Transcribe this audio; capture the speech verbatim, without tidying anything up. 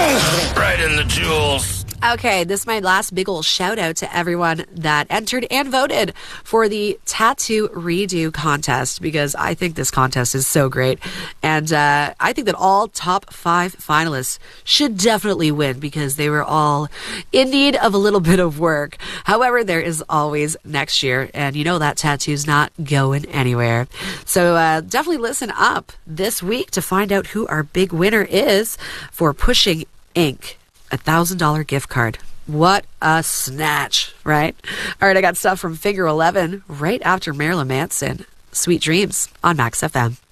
Right in the jewels. Okay, this is my last big ol' shout out to everyone that entered and voted for the Tattoo Redo contest, because I think this contest is so great. And uh, I think that all top five finalists should definitely win, because they were all in need of a little bit of work. However, there is always next year, and you know that tattoo's not going anywhere. So uh, definitely listen up this week to find out who our big winner is for Pushing Ink. A thousand dollar gift card. What a snatch, right? All right, I got stuff from Figure eleven right after Marilyn Manson. Sweet Dreams on Max F M.